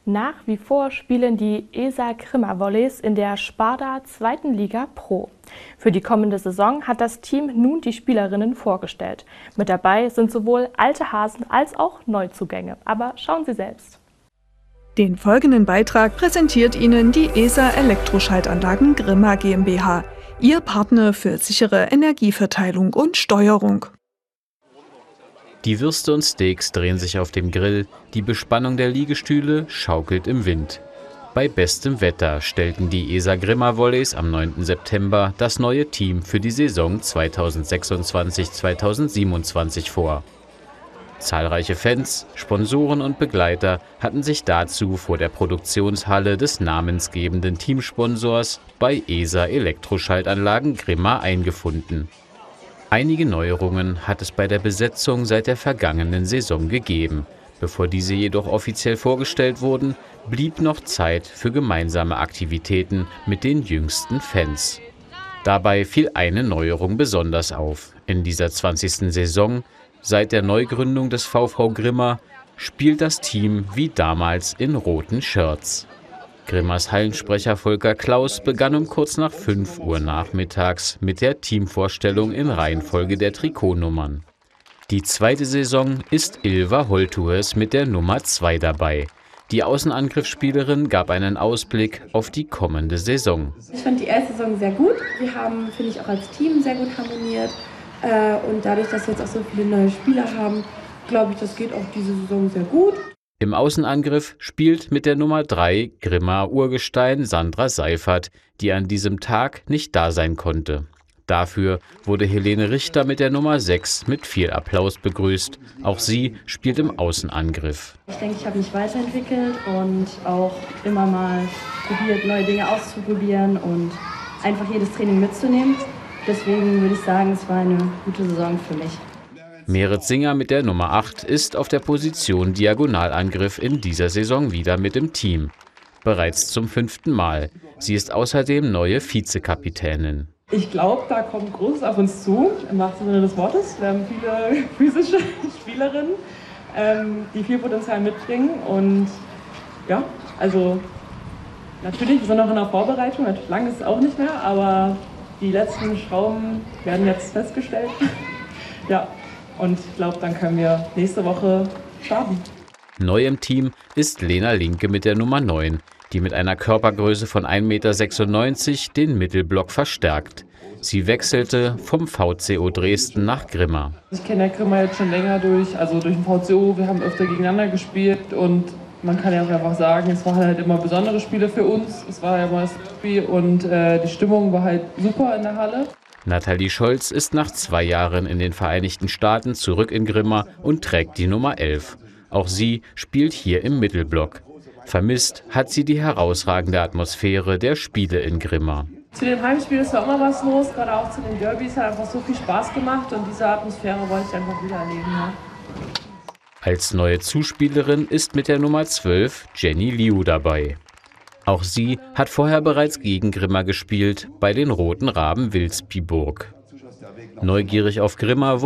Nach wie vor spielen die ESA Grimma Volleys in der Sparda 2. Liga Pro. Für die kommende Saison hat das Team nun die Spielerinnen vorgestellt. Mit dabei sind sowohl alte Hasen als auch Neuzugänge. Aber schauen Sie selbst. Den folgenden Beitrag präsentiert Ihnen die ESA Elektroschaltanlagen Grimma GmbH, Ihr Partner für sichere Energieverteilung und Steuerung. Die Würste und Steaks drehen sich auf dem Grill, die Bespannung der Liegestühle schaukelt im Wind. Bei bestem Wetter stellten die ESA Grimma Volleys am 9. September das neue Team für die Saison 2026/2027 vor. Zahlreiche Fans, Sponsoren und Begleiter hatten sich dazu vor der Produktionshalle des namensgebenden Teamsponsors bei ESA Elektroschaltanlagen Grimma eingefunden. Einige Neuerungen hat es bei der Besetzung seit der vergangenen Saison gegeben. Bevor diese jedoch offiziell vorgestellt wurden, blieb noch Zeit für gemeinsame Aktivitäten mit den jüngsten Fans. Dabei fiel eine Neuerung besonders auf. In dieser 20. Saison, seit der Neugründung des VV Grimma, spielt das Team wie damals in roten Shirts. Grimmas Hallensprecher Volker Klaus begann um kurz nach 5 Uhr nachmittags mit der Teamvorstellung in Reihenfolge der Trikotnummern. Die zweite Saison ist Ilva Holtues mit der Nummer 2 dabei. Die Außenangriffsspielerin gab einen Ausblick auf die kommende Saison. Ich fand die erste Saison sehr gut. Wir haben, finde ich, auch als Team sehr gut harmoniert. Und dadurch, dass wir jetzt auch so viele neue Spieler haben, glaube ich, das geht auch diese Saison sehr gut. Im Außenangriff spielt mit der Nummer 3 Grimma Urgestein Sandra Seifert, die an diesem Tag nicht da sein konnte. Dafür wurde Helene Richter mit der Nummer 6 mit viel Applaus begrüßt. Auch sie spielt im Außenangriff. Ich denke, ich habe mich weiterentwickelt und auch immer mal probiert, neue Dinge auszuprobieren und einfach jedes Training mitzunehmen. Deswegen würde ich sagen, es war eine gute Saison für mich. Merit Singer mit der Nummer 8 ist auf der Position Diagonalangriff in dieser Saison wieder mit im Team. Bereits zum 5. Mal. Sie ist außerdem neue Vizekapitänin. Ich glaube, da kommt Großes auf uns zu, im wahrsten Sinne des Wortes. Wir haben viele physische Spielerinnen, die viel Potenzial mitbringen. Und ja, also natürlich, wir sind noch in der Vorbereitung, natürlich lang ist es auch nicht mehr, aber die letzten Schrauben werden jetzt festgestellt. Ja. Und ich glaube, dann können wir nächste Woche starten. Neu im Team ist Lena Linke mit der Nummer 9, die mit einer Körpergröße von 1,96 Meter den Mittelblock verstärkt. Sie wechselte vom VCO Dresden nach Grimma. Ich kenne der Grimma jetzt schon länger durch den VCO. Wir haben öfter gegeneinander gespielt und man kann ja auch einfach sagen, es waren halt immer besondere Spiele für uns. Es war ja immer das Spiel und die Stimmung war halt super in der Halle. Nathalie Scholz ist nach 2 Jahren in den Vereinigten Staaten zurück in Grimma und trägt die Nummer 11. Auch sie spielt hier im Mittelblock. Vermisst hat sie die herausragende Atmosphäre der Spiele in Grimma. Zu den Heimspielen ist ja immer was los, gerade auch zu den Derbys hat einfach so viel Spaß gemacht und diese Atmosphäre wollte ich einfach wieder erleben. Ja. Als neue Zuspielerin ist mit der Nummer 12 Jenny Liu dabei. Auch sie hat vorher bereits gegen Grimma gespielt, bei den Roten Raben Vilsbiburg. Neugierig auf Grimma